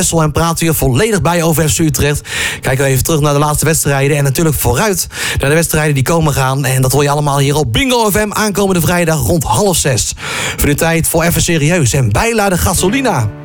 Texel en praten we hier volledig bij over FC Utrecht. Kijken we even terug naar de laatste wedstrijden en natuurlijk vooruit naar de wedstrijden die komen gaan. En dat hoor je allemaal hier op Bingo FM aankomende vrijdag rond 5:30. Voor de tijd voor even serieus en bijladen gasolina.